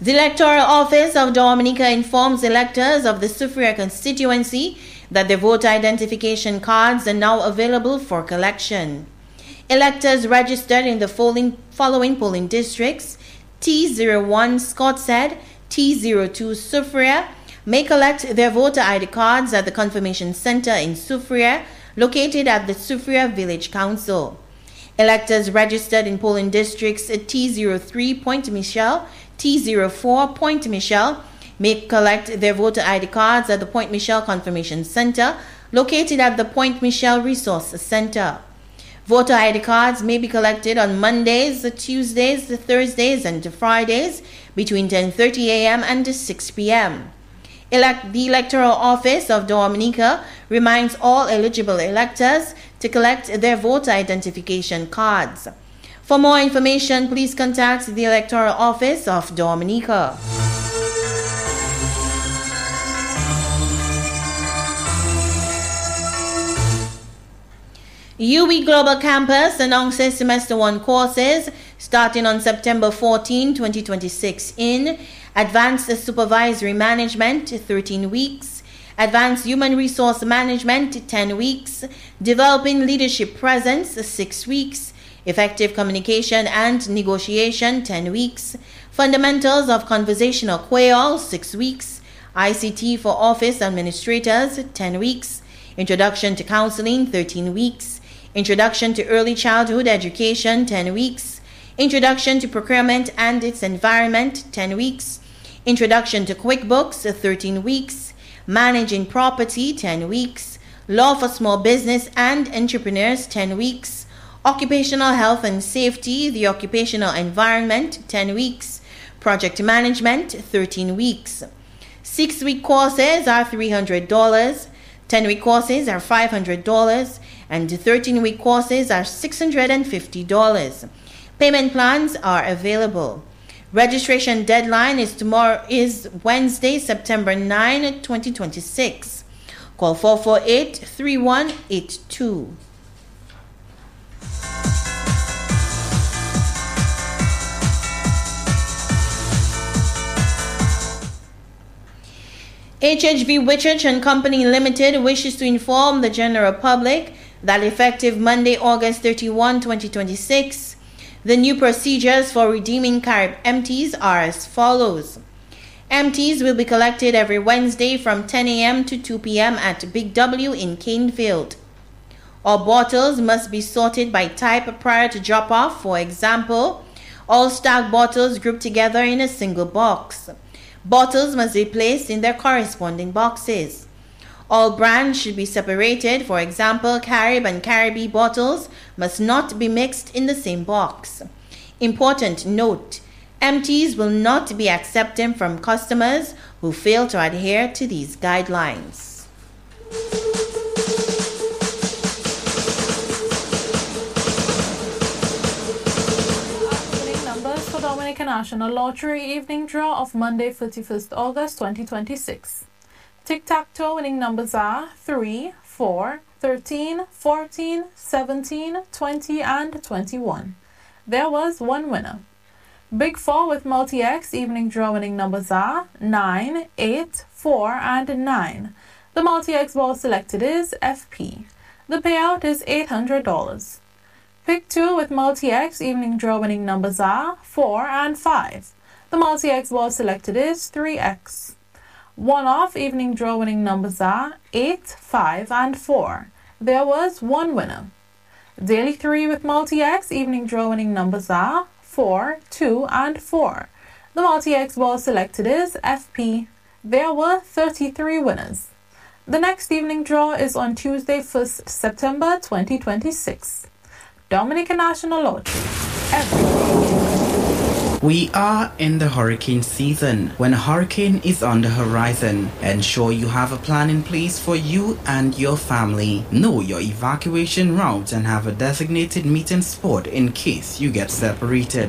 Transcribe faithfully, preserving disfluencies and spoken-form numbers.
The Electoral Office of Dominica informs electors of the Soufriere constituency that their voter identification cards are now available for collection. Electors registered in the following, following polling districts: T zero one Scottshead, T zero two Soufriere, may collect their voter I D cards at the Confirmation Center in Soufriere, located at the Soufriere Village Council. Electors registered in polling districts T zero three Point Michel, T zero four Point Michel may collect their voter I D cards at the Point Michel Confirmation Center, located at the Point Michel Resource Center. Voter I D cards may be collected on Mondays, Tuesdays, Thursdays, and Fridays between ten thirty a m and six p m Elect- the Electoral Office of Dominica reminds all eligible electors to collect their voter identification cards. For more information, please contact the Electoral Office of Dominica. U W I Global Campus announces Semester one courses starting on September fourteenth, twenty twenty-six in Advanced Supervisory Management, thirteen weeks, Advanced Human Resource Management, ten weeks, Developing Leadership Presence, six weeks, Effective Communication and Negotiation, ten weeks, Fundamentals of Conversational Quail, six weeks, I C T for Office Administrators, ten weeks, Introduction to Counseling, thirteen weeks, Introduction to Early Childhood Education, ten weeks, Introduction to Procurement and its Environment, ten weeks, Introduction to QuickBooks, thirteen weeks, Managing Property, ten weeks, Law for Small Business and Entrepreneurs, ten weeks, Occupational Health and Safety, the Occupational Environment, ten weeks, Project Management, thirteen weeks. Six-week courses are three hundred dollars, ten-week courses are five hundred dollars, and thirteen-week courses are six hundred fifty dollars. Payment plans are available. Registration deadline is tomorrow is Wednesday, September ninth, twenty twenty-six. Call four four eight, three one eight two. H H V Whitchurch and Company Limited wishes to inform the general public that effective Monday, August thirty-first, twenty twenty-six, the new procedures for redeeming Carib empties are as follows. Empties will be collected every Wednesday from ten a m to two p m at Big W in Canefield. All bottles must be sorted by type prior to drop-off. For example, all Stag bottles grouped together in a single box. Bottles must be placed in their corresponding boxes. All brands should be separated. For example, Carib and Caribe bottles must not be mixed in the same box. Important note: empties will not be accepted from customers who fail to adhere to these guidelines. Numbers for Dominica National Lottery evening draw of Monday, thirty-first August twenty twenty-six. Tic-tac-toe winning numbers are three, four, thirteen, fourteen, seventeen, twenty, and twenty-one. There was one winner. Big Four with Multi-X evening draw winning numbers are nine, eight, four, and nine. The Multi-X ball selected is F P. The payout is eight hundred dollars. Pick Two with Multi-X evening draw winning numbers are four and five. The Multi-X ball selected is three X. One-off evening draw winning numbers are eight, five, and four. There was one winner. Daily Three with Multi-X evening draw winning numbers are four, two, and four. The Multi-X ball selected is F P. There were thirty-three winners. The next evening draw is on Tuesday, first September twenty twenty-six. Dominica National Lottery. Everything. We are in the hurricane season. When a hurricane is on the horizon, ensure you have a plan in place for you and your family. Know your evacuation route and have a designated meeting spot in case you get separated.